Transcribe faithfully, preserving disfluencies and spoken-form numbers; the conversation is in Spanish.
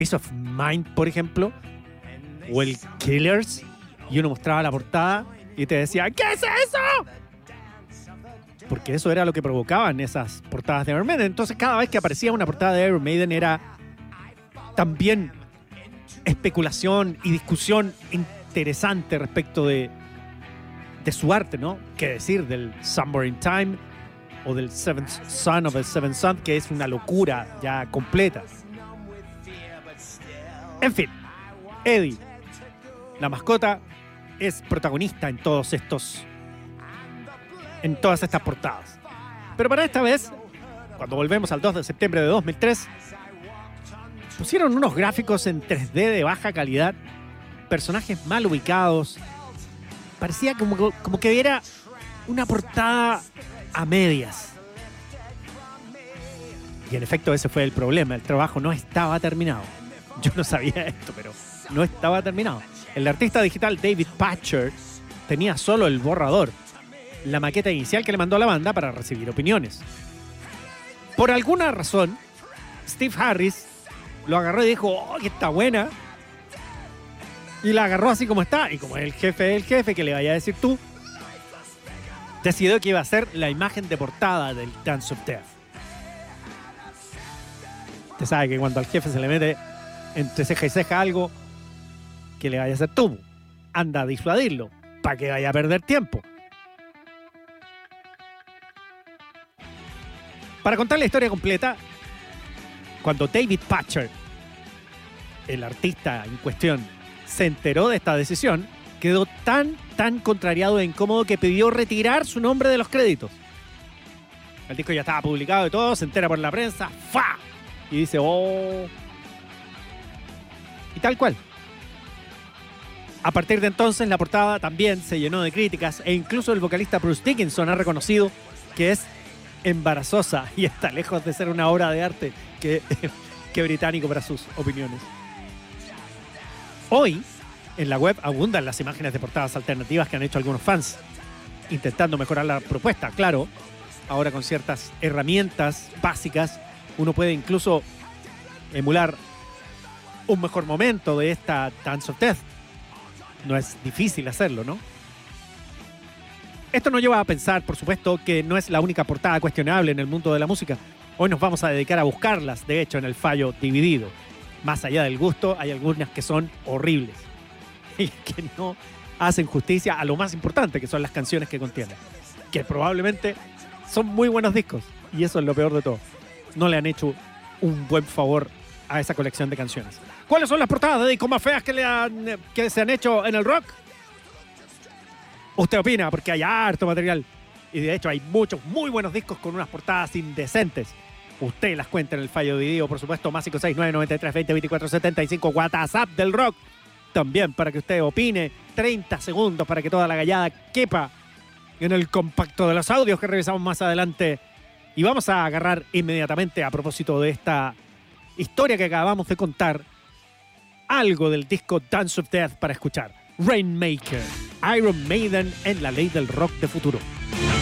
Peace of Mind, por ejemplo, o el Killers, y uno mostraba la portada y te decía, ¿qué es eso? Porque eso era lo que provocaban esas portadas de Iron Maiden. Entonces cada vez que aparecía una portada de Iron Maiden era también especulación y discusión interesante respecto de, de su arte, ¿no? Qué decir del Somewhere in Time o del Seventh Son of the Seventh Son, que es una locura ya completa. En fin, Eddie, la mascota, es protagonista en todos estos, en todas estas portadas. Pero para esta vez, cuando volvemos al dos de septiembre de dos mil tres, pusieron unos gráficos en tres D de baja calidad, personajes mal ubicados. Parecía como, como que era una portada a medias. Y en efecto ese fue el problema, el trabajo no estaba terminado. Yo no sabía esto, pero no estaba terminado. El artista digital David Patcher tenía solo el borrador, la maqueta inicial que le mandó a la banda para recibir opiniones. Por alguna razón, Steve Harris lo agarró y dijo, oh, que está buena. Y la agarró así como está. Y como es el jefe del jefe, que le vaya a decir tú, decidió que iba a ser la imagen de portada del Dance of Death. Usted sabe que cuando al jefe se le mete entre ceja y ceja algo, que le vaya a hacer tú. Anda a disuadirlo, para que vaya a perder tiempo. Para contar la historia completa, cuando David Patcher, el artista en cuestión, se enteró de esta decisión, quedó tan, tan contrariado e incómodo que pidió retirar su nombre de los créditos. El disco ya estaba publicado y todo, se entera por la prensa, ¡fa! Y dice, oh... Y tal cual. A partir de entonces, la portada también se llenó de críticas e incluso el vocalista Bruce Dickinson ha reconocido que es embarazosa y está lejos de ser una obra de arte que, que británico para sus opiniones. Hoy, en la web abundan las imágenes de portadas alternativas que han hecho algunos fans, intentando mejorar la propuesta. Claro, ahora con ciertas herramientas básicas, uno puede incluso emular un mejor momento de esta Dance of Death. No es difícil hacerlo, ¿no? Esto nos lleva a pensar, por supuesto, que no es la única portada cuestionable en el mundo de la música. Hoy nos vamos a dedicar a buscarlas, de hecho, en el fallo dividido. Más allá del gusto, hay algunas que son horribles y que no hacen justicia a lo más importante, que son las canciones que contienen. Que probablemente son muy buenos discos, y eso es lo peor de todo. No le han hecho un buen favor a esa colección de canciones. ¿Cuáles son las portadas de discos más feas que, le han, que se han hecho en el rock? Usted opina, porque hay harto material. Y de hecho hay muchos muy buenos discos con unas portadas indecentes. Usted las cuenta en el fallo dividido, por supuesto. Más cinco seis nueve nueve tres dos cero dos cuatro siete cinco. WhatsApp del rock. También para que usted opine. treinta segundos para que toda la gallada quepa en el compacto de los audios que revisamos más adelante. Y vamos a agarrar inmediatamente, a propósito de esta historia que acabamos de contar, algo del disco Dance of Death para escuchar. Rainmaker, Iron Maiden en la ley del rock de futuro.